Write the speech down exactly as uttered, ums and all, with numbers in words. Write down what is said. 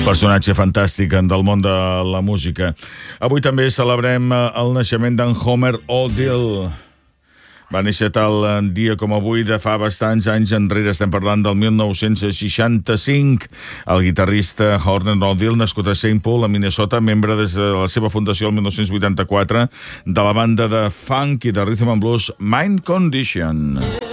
Personatge fantàstic del món de la música. Avui també celebrem el naixement d'en Homer Oldfield. Va néixer tal dia com avui de fa bastants anys enrere. Estem parlant del mil nou-cents seixanta-cinc. El guitarrista Homer Oldfield, nascut a Saint Paul, a Minnesota, membre des de la seva fundació el mil nou-cents vuitanta-quatre de la banda de funk i de rhythm and blues Mind Condition.